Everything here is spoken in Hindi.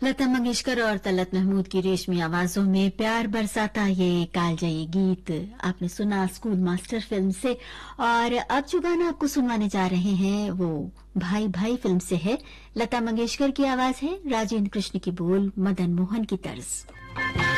लता मंगेशकर और तलत महमूद की रेशमी आवाजों में प्यार बरसाता ये कालजयी गीत आपने सुना स्कूल मास्टर फिल्म से। और अब जो गाना आपको सुनवाने जा रहे हैं वो भाई भाई फिल्म से है। लता मंगेशकर की आवाज है, राजेंद्र कृष्ण की बोल, मदन मोहन की तर्ज।